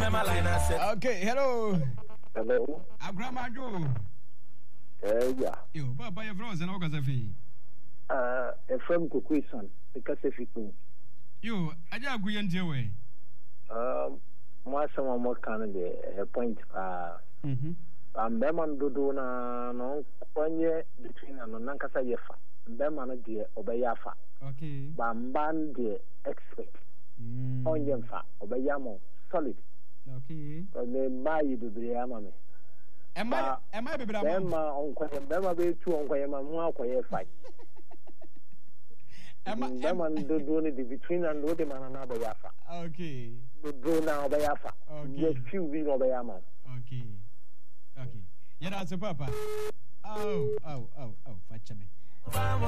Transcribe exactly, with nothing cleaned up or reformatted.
Okay, hello. Hello. Agrama Jo. Eh, yeah. Yo, Papa, your friends and all Gazafi. Uh, a friend could question because if you Yo, I just agree on your way. Um, more some more kind of a point. Uh, mm-hmm. Um, Beman do na no one year between and Nankasa Yefa. Beman dear Obeyafa. Okay. Bamban dear expert. Mm. On Yemfa, Obeyamo, solid. Okay. But they buy you to be a mammy. Am I, am I, baby? Bema on Quayam, Bema be two on Quayam, one Quay fight. Beman do it between and do the man and Obeyafa. Okay. Do now Obeyafa. Okay. Just few being Obeyama. Okay. Okay. Yeah, that's a papa. Oh, oh, oh, oh, fetch me.